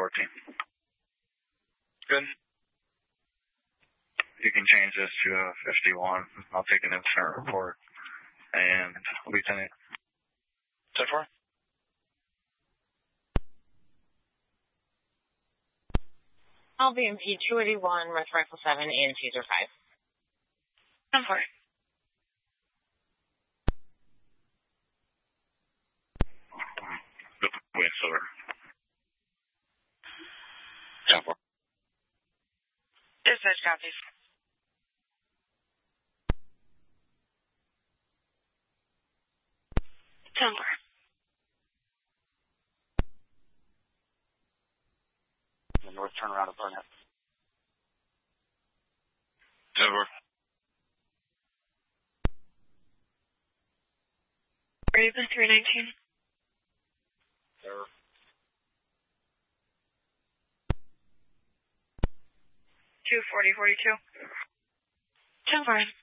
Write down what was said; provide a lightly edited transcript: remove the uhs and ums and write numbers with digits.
14. Good. You can change this to a 51. I'll take an incident report. And Lieutenant. 10-4. LVMP 281 with Rifle 7 and Taser 5. 10-4. Silver. 10-4. Dispatch copies. Temper. The north turnaround of Burnett. 10-4. Raven 319. Error. 240-42. 10-4.